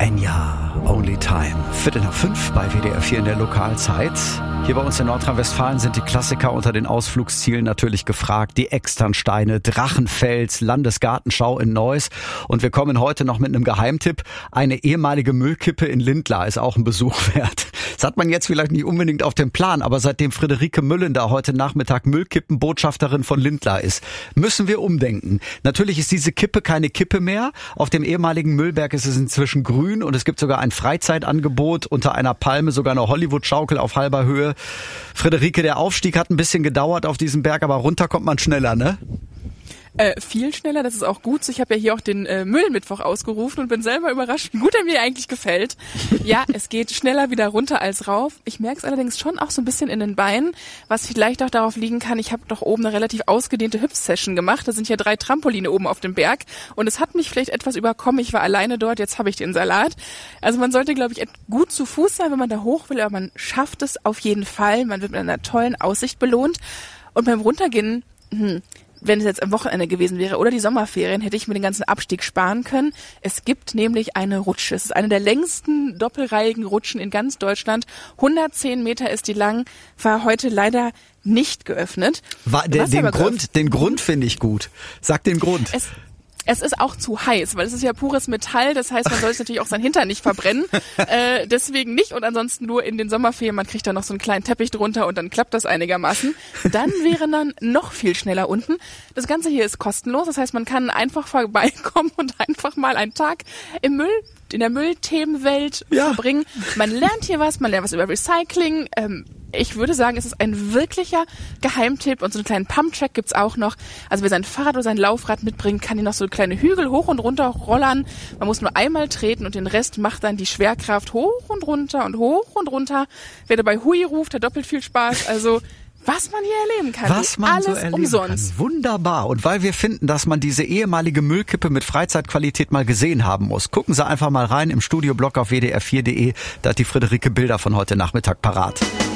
Enya, Only Time. 4:45 bei WDR 4 in der Lokalzeit. Hier bei uns in Nordrhein-Westfalen sind die Klassiker unter den Ausflugszielen natürlich gefragt. Die Externsteine, Drachenfels, Landesgartenschau in Neuss. Und wir kommen heute noch mit einem Geheimtipp. Eine ehemalige Müllkippe in Lindlar ist auch ein Besuch wert. Das hat man jetzt vielleicht nicht unbedingt auf dem Plan, aber seitdem Friederike Müllender heute Nachmittag Müllkippenbotschafterin von Lindlar ist, müssen wir umdenken. Natürlich ist diese Kippe keine Kippe mehr. Auf dem ehemaligen Müllberg ist es inzwischen grün und es gibt sogar ein Freizeitangebot unter einer Palme, sogar eine Hollywood-Schaukel auf halber Höhe. Friederike, der Aufstieg hat ein bisschen gedauert auf diesem Berg, aber runter kommt man schneller, ne? Viel schneller, das ist auch gut. Ich habe ja hier auch den Müllmittwoch ausgerufen und bin selber überrascht, wie gut er mir eigentlich gefällt. Ja, es geht schneller wieder runter als rauf. Ich merke es allerdings schon auch so ein bisschen in den Beinen, was vielleicht auch darauf liegen kann, ich habe doch oben eine relativ ausgedehnte Hüpf-Session gemacht. Da sind ja 3 Trampoline oben auf dem Berg und es hat mich vielleicht etwas überkommen. Ich war alleine dort, jetzt habe ich den Salat. Also man sollte, glaube ich, gut zu Fuß sein, wenn man da hoch will, aber man schafft es auf jeden Fall. Man wird mit einer tollen Aussicht belohnt. Und beim Runtergehen, wenn es jetzt am Wochenende gewesen wäre oder die Sommerferien, hätte ich mir den ganzen Abstieg sparen können. Es gibt nämlich eine Rutsche. Es ist eine der längsten doppelreihigen Rutschen in ganz Deutschland. 110 Meter ist die lang, war heute leider nicht geöffnet. Den Grund finde ich gut. Sag den Grund. Es ist auch zu heiß, weil es ist ja pures Metall, das heißt, man soll sich natürlich auch sein Hintern nicht verbrennen, deswegen nicht und ansonsten nur in den Sommerferien, man kriegt da noch so einen kleinen Teppich drunter und dann klappt das einigermaßen. Dann wäre dann noch viel schneller unten. Das Ganze hier ist kostenlos, das heißt, man kann einfach vorbeikommen und einfach mal einen Tag in der Müllthemenwelt verbringen. Man lernt hier was, man lernt was über Recycling. Ich würde sagen, es ist ein wirklicher Geheimtipp und so einen kleinen Pumptrack gibt's auch noch. Also wer sein Fahrrad oder sein Laufrad mitbringt, kann hier noch so kleine Hügel hoch und runter rollern. Man muss nur einmal treten und den Rest macht dann die Schwerkraft hoch und runter und hoch und runter. Wer dabei Hui ruft, hat doppelt viel Spaß. Also was man hier erleben kann. Was man alles so erleben umsonst. Kann. Wunderbar. Und weil wir finden, dass man diese ehemalige Müllkippe mit Freizeitqualität mal gesehen haben muss, gucken Sie einfach mal rein im Studioblog auf wdr4.de. Da hat die Friederike Bilder von heute Nachmittag parat.